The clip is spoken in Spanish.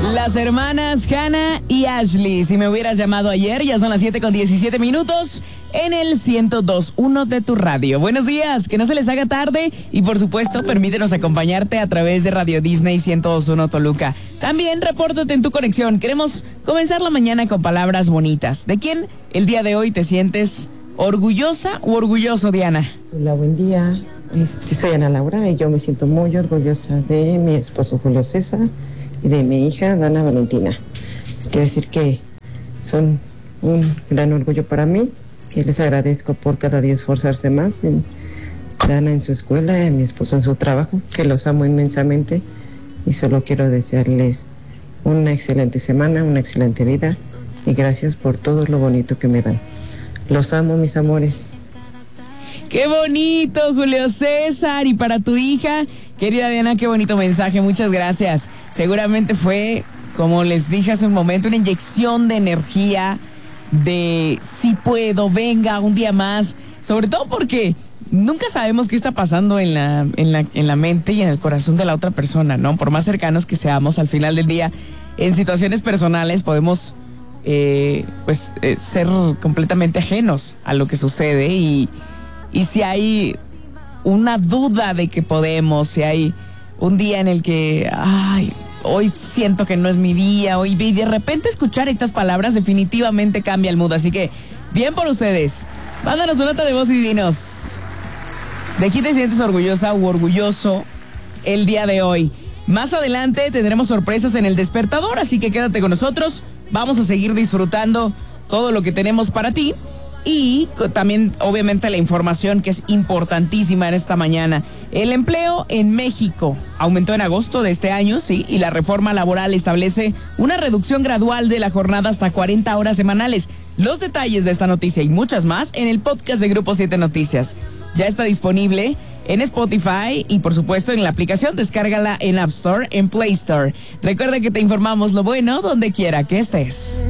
Las hermanas Hannah y Ashley. Si me hubieras llamado ayer, ya son las 7:17 en el 102.1 de tu radio. Buenos días, que no se les haga tarde y por supuesto permítenos acompañarte a través de Radio Disney 102.1 Toluca. También repórtate en tu conexión. Queremos comenzar la mañana con palabras bonitas. ¿De quién el día de hoy te sientes orgullosa u orgulloso, Diana? Hola, buen día. Soy Ana Laura y yo me siento muy orgullosa de mi esposo Julio César y de mi hija Dana Valentina. Les quiero decir que son un gran orgullo para mí, que les agradezco por cada día esforzarse más en Dana en su escuela, en mi esposo en su trabajo, que los amo inmensamente y solo quiero desearles una excelente semana, una excelente vida y gracias por todo lo bonito que me dan. Los amo, mis amores. ¡Qué bonito, Julio César! Y para tu hija, querida Diana, qué bonito mensaje, muchas gracias. Seguramente fue, como les dije hace un momento, una inyección de energía, de sí puedo, venga, un día más. Sobre todo porque nunca sabemos qué está pasando en la mente y en el corazón de la otra persona, ¿no? Por más cercanos que seamos, al final del día, en situaciones personales podemos ser completamente ajenos a lo que sucede y si hay una duda de que podemos, si hay un día en el que, hoy siento que no es mi día, hoy y de repente escuchar estas palabras definitivamente cambia el mood. Así que, bien por ustedes. Mándanos una nota de voz y dinos, ¿de quién te sientes orgullosa u orgulloso el día de hoy? Más adelante tendremos sorpresas en el despertador, así que quédate con nosotros. Vamos a seguir disfrutando todo lo que tenemos para ti. Y también, obviamente, la información que es importantísima en esta mañana. El empleo en México aumentó en agosto de este año, sí, y la reforma laboral establece una reducción gradual de la jornada hasta 40 horas semanales. Los detalles de esta noticia y muchas más en el podcast de Grupo 7 Noticias. Ya está disponible en Spotify y, por supuesto, en la aplicación. Descárgala en App Store, en Play Store. Recuerda que te informamos lo bueno donde quiera que estés.